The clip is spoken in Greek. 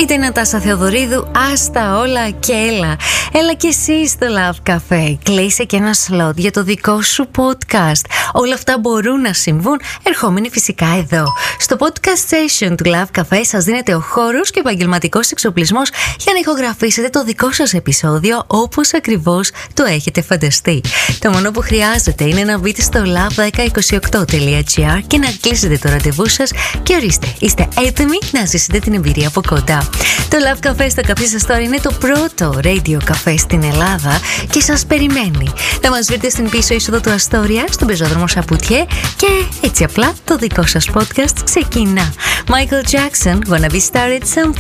Είτε η Νατάσα Θεοδωρίδου, άστα όλα και έλα. Έλα και εσύ στο Love Cafe. Κλείσε και ένα slot για το δικό σου podcast. Όλα αυτά μπορούν να συμβούν, ερχόμενοι φυσικά εδώ. Στο podcast session του Love Cafe σας δίνεται ο χώρος και επαγγελματικός εξοπλισμός για να ηχογραφήσετε το δικό σας επεισόδιο όπως ακριβώς το έχετε φανταστεί. Το μόνο που χρειάζεται είναι να μπείτε στο love1028.gr και να κλείσετε το ραντεβού σας και ορίστε, είστε έτοιμοι να ζήσετε την εμπειρία από κοντά. Το Love Cafe στο καφέ σας τώρα είναι το πρώτο radio καφέ στην Ελλάδα και σας περιμένει. Θα μας βρείτε στην πίσω είσοδο του Αστόρια, στον πεζόδρομο Σαπουτιέ και έτσι απλά το δικό σας podcast ξεκινά. Michael Jackson, Wanna Be Started Something.